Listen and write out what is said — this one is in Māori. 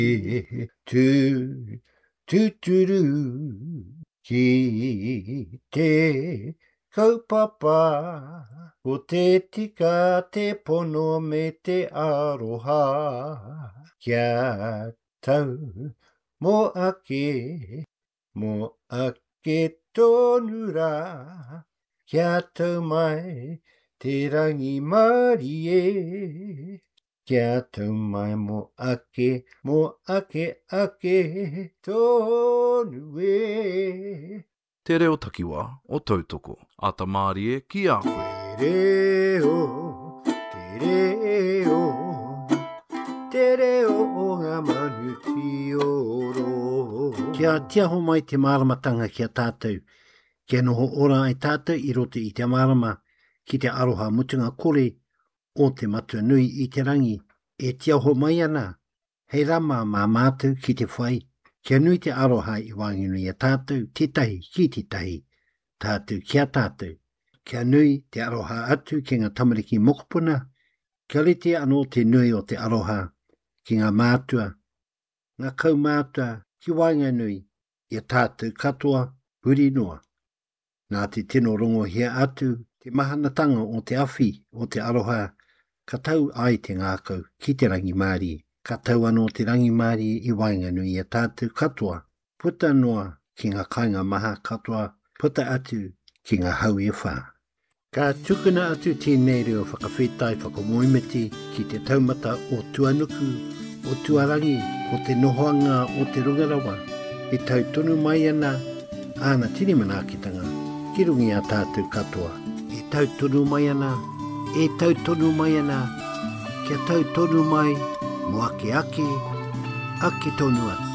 Tūturu ki te kaupapa o te tika te pono me te aroha kia tau mo ake tonu rā kia tau mai te rangi mari e kia tau mai mo ake tonu e. Te reo takiwa o tautoko, a ta Māori e ki a koe. Te reo o ngā manu ki oro. Kia tiaho mai te māramatanga kia tātou. Kia noho ora ai tātou i roto i te marama ki te aroha mutunga kore o te matua nui i te rangi. E tiaho mai ana, hei rama mā mātou ki te whai. Kia nui te aroha i wānginui a tātou, te tahi ki te tahi, tātou kia tātou. Kia nui te aroha atu ki ngā tamariki mokopuna, kia rite anō te nui o te aroha ki ngā mātua, ngā kaumātua ki Wainganui i a tātou katoa huri noa. Nā te tino rongo hia atu, te mahanatanga o te awhi o te aroha, ka tau ai te ngākau ki te rangi Māori. Ka tau anō te rangi Māori i Wainganui i a tātou katoa. Puta noa ki ngā kainga maha katoa, puta atu ki ngā hau e whā. Ka tukuna atu tēnei reo whakawhetai whakamoimiti ki te taumata o Tuanuku, o Tuarangi, o te nohoanga o te Rungarawa. E tau tonu mai ana, āna tini manaakitanga, ki rungi a tātou katoa. E tau tonu mai ana, kia tau tonu mai, mo ake tonu atu.